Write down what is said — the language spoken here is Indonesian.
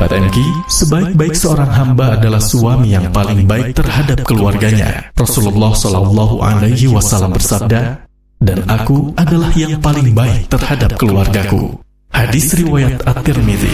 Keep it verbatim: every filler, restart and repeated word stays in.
Sahabat M K, sebaik-baik seorang hamba adalah suami yang paling baik terhadap keluarganya. Rasulullah shallallahu alaihi wasallam bersabda, dan aku adalah yang paling baik terhadap keluargaku. Hadis riwayat At-Tirmidzi.